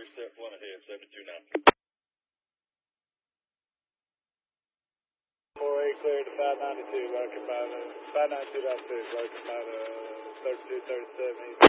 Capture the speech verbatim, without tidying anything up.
step one ahead, seventy-two now. four eight clear to five ninety-two, rocket five, five ninety-two point two, rocket five, uh, thirty-two thirty-seven.